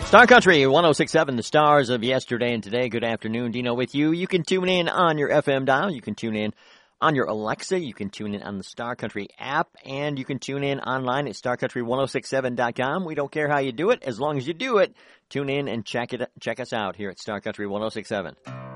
Star Country 106.7, the stars of yesterday and today. Good afternoon, Dino with you. You can tune in on your FM dial. You can tune in on your Alexa. You can tune in on the Star Country app. And you can tune in online at starcountry1067.com. We don't care how you do it. As long as you do it, tune in and check us out here at Star Country 106.7.